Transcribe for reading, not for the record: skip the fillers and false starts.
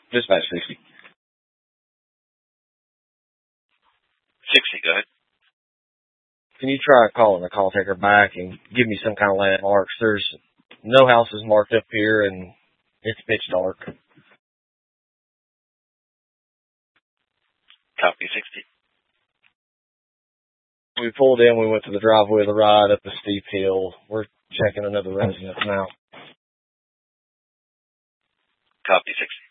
Dispatch 60. 60, go ahead. Can you try calling the call taker back and give me some kind of landmarks? There's no houses marked up here, and it's pitch dark. Copy, 60. We pulled in, we went to the driveway of the ride up a steep hill. We're checking another residence now. Copy, 60.